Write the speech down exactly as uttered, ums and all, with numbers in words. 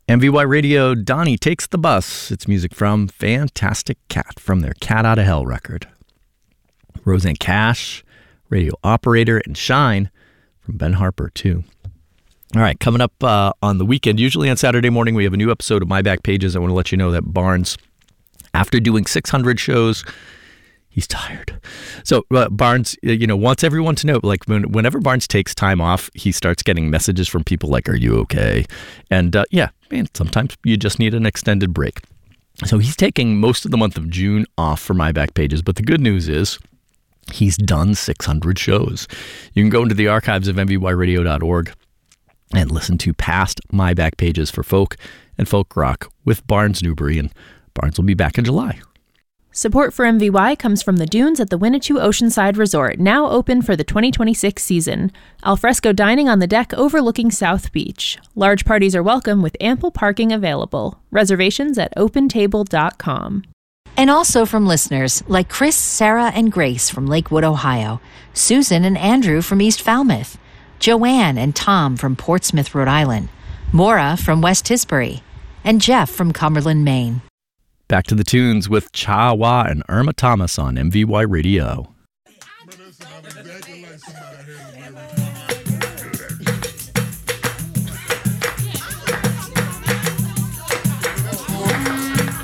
M V Y Radio, Donnie Takes the Bus. It's music from Fantastic Cat from their Cat Outta Hell record. Roseanne Cash, Radio Operator, and Shine from Ben Harper, too. All right, coming up uh, on the weekend, usually on Saturday morning, we have a new episode of My Back Pages. I want to let you know that Barnes, after doing six hundred shows, he's tired. So uh, Barnes, you know, wants everyone to know, like when, whenever Barnes takes time off, he starts getting messages from people like, are you okay? And uh, yeah, man, sometimes you just need an extended break. So he's taking most of the month of June off for My Back Pages. But the good news is he's done six hundred shows. You can go into the archives of M V Y radio dot org and listen to past My Back Pages for folk and folk rock with Barnes Newbury. And Barnes will be back in July. Support for M V Y comes from the Dunes at the Winnetou Oceanside Resort, now open for the twenty twenty-six season. Alfresco dining on the deck overlooking South Beach. Large parties are welcome with ample parking available. Reservations at open table dot com. And also from listeners like Chris, Sarah, and Grace from Lakewood, Ohio, Susan and Andrew from East Falmouth, Joanne and Tom from Portsmouth, Rhode Island, Maura from West Tisbury, and Jeff from Cumberland, Maine. Back to the tunes with Cha Wa and Irma Thomas on M V Y Radio.